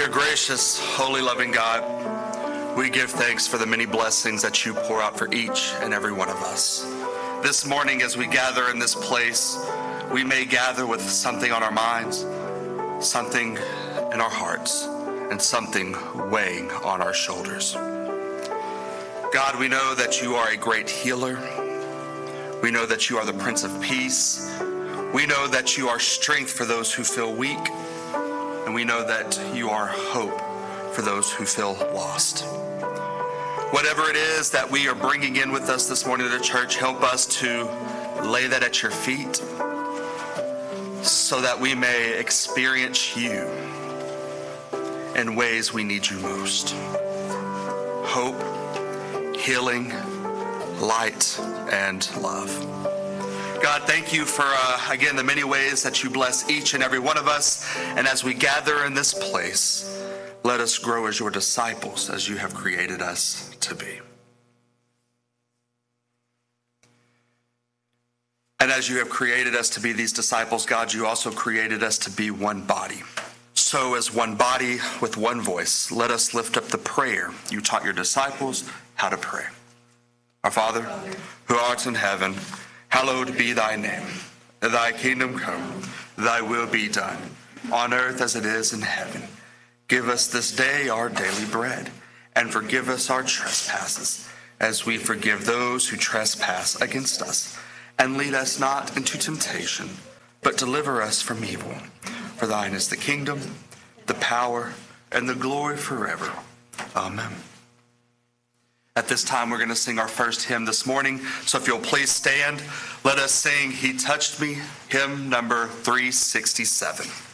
Dear gracious, holy, loving God, we give thanks for the many blessings that you pour out for each and every one of us. This morning, as we gather in this place, we may gather with something on our minds, something in our hearts, and something weighing on our shoulders. God, we know that you are a great healer. We know that you are the Prince of Peace. We know that you are strength for those who feel weak. And we know that you are hope for those who feel lost. Whatever it is that we are bringing in with us this morning to the church, help us to lay that at your feet so that we may experience you in ways we need you most. Hope, healing, light, and love. God, thank you for, again, the many ways that you bless each and every one of us. And as we gather in this place, let us grow as your disciples, as you have created us to be. And as you have created us to be these disciples, God, you also created us to be one body. So as one body with one voice, let us lift up the prayer you taught your disciples how to pray. Our Father, who art in heaven, hallowed be thy name. Thy kingdom come, thy will be done, on earth as it is in heaven. Give us this day our daily bread, and forgive us our trespasses, as we forgive those who trespass against us. And lead us not into temptation, but deliver us from evil. For thine is the kingdom, the power, and the glory forever. Amen. At this time, we're going to sing our first hymn this morning. So if you'll please stand, let us sing He Touched Me, hymn number 367.